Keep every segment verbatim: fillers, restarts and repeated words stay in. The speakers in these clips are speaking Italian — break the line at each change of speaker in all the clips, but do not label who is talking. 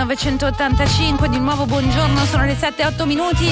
millenovecentottantacinque. Di nuovo buongiorno, sono le sette e otto minuti.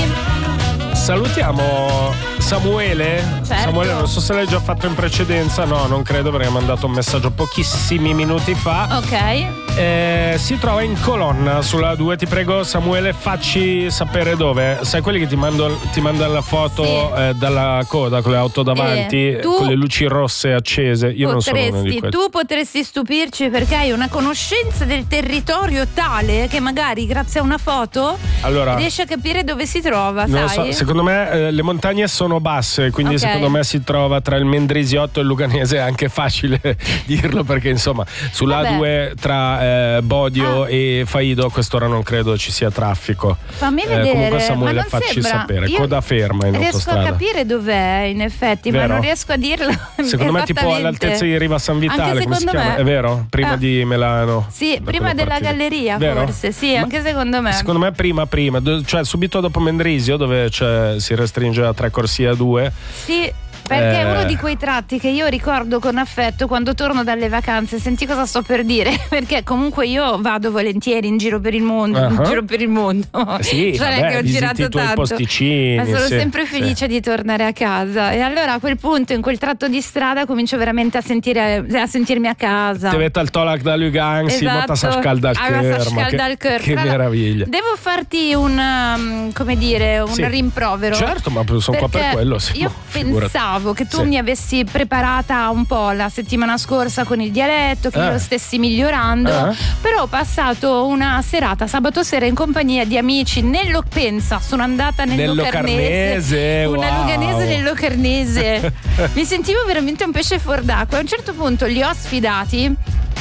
Salutiamo Samuele.
Certo.
Samuele, non so se l'hai già fatto in precedenza. No, non credo, perché ha mandato un messaggio pochissimi minuti fa.
Ok.
Eh, si trova in colonna sulla due. Ti prego, Samuele, facci sapere dove. Sai quelli che ti, mando, ti mandano la foto
Sì.
eh, dalla coda con le auto davanti,
Eh, tu
con le luci rosse accese? Io non sono uno di quelli.
Tu potresti stupirci perché hai una conoscenza del territorio tale che magari grazie a una foto
Allora,
riesci a capire dove si trova,
non lo
sai?
so, secondo me eh, le montagne sono basse, quindi
Ok.
secondo me si trova tra il Mendrisiotto e il Luganese. È anche facile dirlo perché insomma sulla A due tra eh, Bodio
Ah.
e Faido a quest'ora non credo ci sia traffico.
Fammi
Eh,
vedere.
comunque
ma
Samuele,
non
facci
sembra.
sapere.
Io
Coda ferma in
riesco
autostrada.
a capire dov'è in effetti, ma
Vero?
non riesco a dirlo.
Secondo me tipo
esattamente.
all'altezza di Riva San Vitale,
Anche
come si
secondo
chiama?
me.
È vero? Prima
Ah.
di Melano.
Sì,
da
prima
quelle
della
parti lì.
galleria,
Vero?
forse, sì,
Ma
anche secondo me.
Secondo me prima prima, do- cioè subito dopo Mendrisio, dove c'è, si restringe a tre corsie a due.
Sì, perché è
Eh.
uno di quei tratti che io ricordo con affetto quando torno dalle vacanze. Senti cosa sto per dire? Perché comunque io vado volentieri in giro per il mondo, in
Uh-huh.
giro per il mondo.
Sì,
Cioè, non è
vabbè,
che ho
visiti
girato
i tuoi
tanto.
posticini,
Ma sono
sì,
sempre
sì.
felice di tornare a casa. E allora a quel punto, in quel tratto di strada, comincio veramente a sentire a sentirmi a casa.
Ti vede il tolac da Lugan, si
Esatto.
ma sa scalda il
Allora, sa
kerma.
scalda il
Che,
kerma.
che
Allora,
meraviglia.
Devo farti un um, come dire un
Sì.
rimprovero.
Certo, ma sono qua per
Perché
quello, sì,
io
no, figurati.
pensavo che tu
Sì.
mi avessi preparata un po' la settimana scorsa con il dialetto, che
Ah.
io lo stessi migliorando,
Ah.
però ho passato una serata sabato sera in compagnia di amici nello pensa, sono andata nel
Nel
Locarnese,
Locarnese,
una
wow.
luganese nel Locarnese. Mi sentivo veramente un pesce fuor d'acqua. A un certo punto li ho sfidati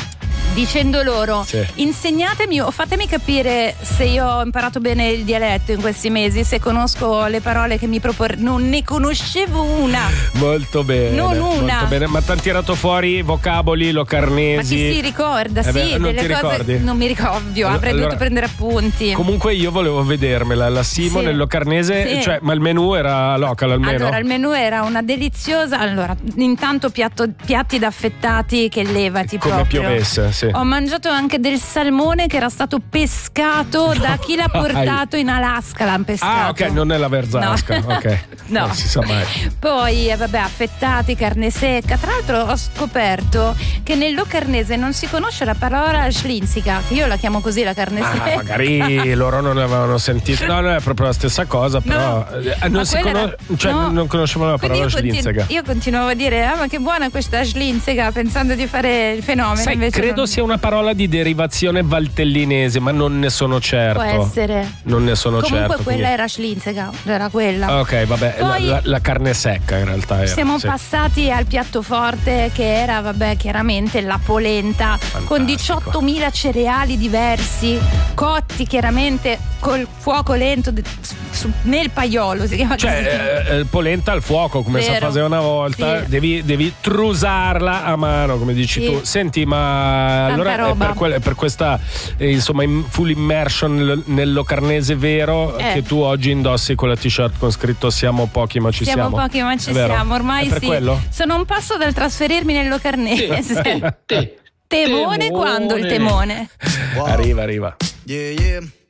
dicendo loro:
Sì.
insegnatemi o fatemi capire se io ho imparato bene il dialetto in questi mesi, se conosco le parole che mi propor... non ne conoscevo una.
Molto bene.
Non una.
Molto bene. Ma ti hanno tirato fuori vocaboli
Ma
locarnesi.
chi si ricorda?
Eh
Sì,
beh, non
delle
ti
cose
ricordi?
non mi ricordo,
Allora-
avrei dovuto prendere appunti.
Comunque io volevo vedermela, la Simo
Sì.
nel locarnese,
Sì.
cioè, ma il menù era local almeno?
Allora, il menù era una deliziosa. Allora, intanto piatto, piatti d'affettati che levati
Come
proprio.
piovesse, sì.
Ho mangiato anche del salmone che era stato pescato da chi l'ha
dai.
portato in Alaska. L'hanno pescato.
Ah, ok, non è la verzasca,
No.
ok.
No.
Non si sa mai.
Poi, eh, vabbè, affettati, carne secca. Tra l'altro ho scoperto che nel locarnese non si conosce la parola schlinzica, che io la chiamo così, la carne
Ah,
secca.
magari loro non avevano sentito. No, no, è proprio la stessa cosa, però
No.
eh,
Ma
non si
quella
conos-
era-
cioè,
no.
non conoscevano la
Quindi
parola
io, continu-
schlinzega.
io continuavo a dire: ah, ma che buona questa schlinzega, pensando di fare il fenomeno.
Sai,
invece
credo
non...
sia una parola di derivazione valtellinese, ma non ne sono certo.
Può essere.
Non ne sono
Comunque
certo.
quella
quindi-
era schlinzega, era quella.
Ok, vabbè, la,
Poi-
la- la carne secca in realtà era.
Siamo
sì.
passati al piatto forte, che era, vabbè, chiaramente la polenta con diciottomila cereali diversi, cotti chiaramente col fuoco lento de- su- su- nel paiolo, si chiama così.
Cioè, eh, eh, polenta al fuoco, come si
Vero.
faceva una volta,
Sì.
devi, devi trusarla a mano, come dici
Sì.
tu. Senti, ma
Tanta
allora è
roba.
per, quel- per questa eh, insomma in- full immersion nel, nel locarnese vero
Eh.
che tu oggi indossi quella t-shirt con scritto siamo pochi ma ci siamo.
Siamo pochi ma ci
È vero?
siamo, ormai
È per
sì.
quello?
Sono un passo dal trasferirmi nel locarnese.
Te, te.
Temone, quando il temone?
Arriva, arriva.
Yeah, yeah.